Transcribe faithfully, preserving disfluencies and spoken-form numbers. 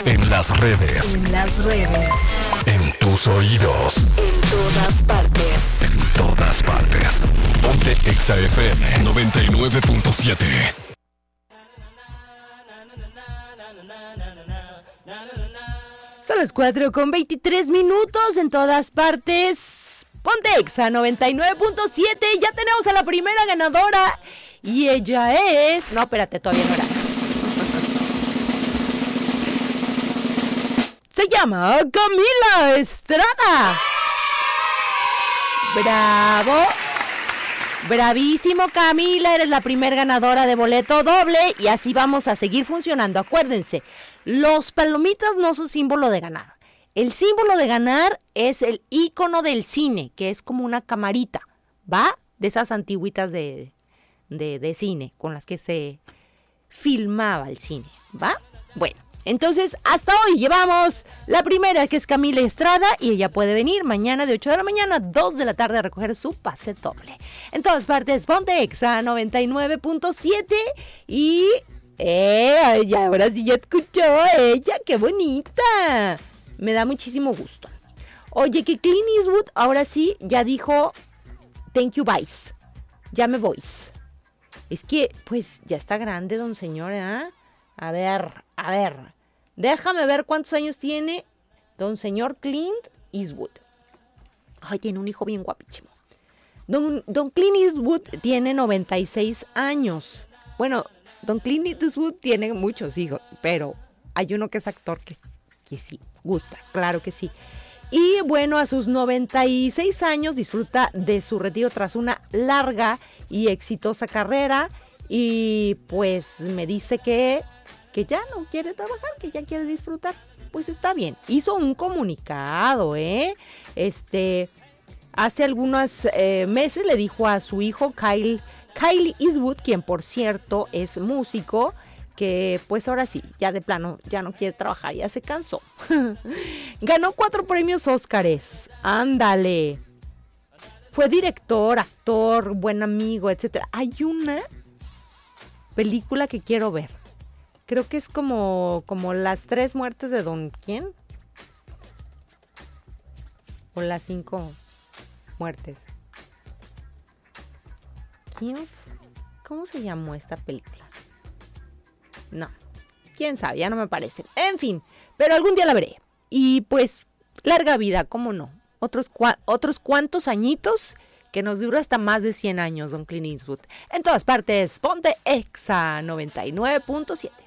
En las redes. En las redes. En tus oídos. En todas partes. En todas partes. Ponte Exa F M noventa y nueve punto siete. Son las cuatro con veintitrés minutos en todas partes. Ponte Exa noventa y nueve punto siete. Ya tenemos a la primera ganadora. Y ella es... No, espérate, todavía no era. Se llama Camila Estrada. ¡Bravo! Bravísimo, Camila, eres la primer ganadora de boleto doble y así vamos a seguir funcionando. Acuérdense, los palomitas no son símbolo de ganar. El símbolo de ganar es el icono del cine, que es como una camarita, ¿va? De esas antigüitas de, de, de cine, con las que se filmaba el cine, ¿va? Bueno. Entonces, hasta hoy llevamos la primera, que es Camila Estrada, y ella puede venir mañana de ocho de la mañana a dos de la tarde a recoger su pase doble. En todas partes, ponte Exa noventa y nueve punto siete y... ¡Eh! Ya, ahora sí ya escuchó a ella, ¡qué bonita! Me da muchísimo gusto. Oye, que Clint Eastwood ahora sí ya dijo, thank you, bye. Ya me voy. Es que, pues, ya está grande, don señor, ¿eh? A ver, a ver... Déjame ver cuántos años tiene don señor Clint Eastwood. Ay, tiene un hijo bien guapísimo. Don, don Clint Eastwood tiene noventa y seis años. Bueno, don Clint Eastwood tiene muchos hijos, pero hay uno que es actor que, que sí, gusta, claro que sí. Y bueno, a sus noventa y seis años disfruta de su retiro tras una larga y exitosa carrera. Y pues me dice que... que ya no quiere trabajar, que ya quiere disfrutar, pues está bien. Hizo un comunicado, ¿eh? Este, hace algunos eh, meses le dijo a su hijo Kyle, Kyle Eastwood, quien por cierto es músico, que pues ahora sí, ya de plano, ya no quiere trabajar, ya se cansó. Ganó cuatro premios Óscares, ándale. Fue director, actor, buen amigo, etcétera. Hay una película que quiero ver. Creo que es como, como las tres muertes de Don... ¿Quién? O las cinco muertes. ¿Quién? ¿Cómo se llamó esta película? No. ¿Quién sabe? Ya no me parece. En fin, pero algún día la veré. Y pues, larga vida, ¿cómo no? Otros, cua- otros cuantos añitos que nos duró hasta más de cien años, don Clint Eastwood. En todas partes, ponte Exa noventa y nueve punto siete.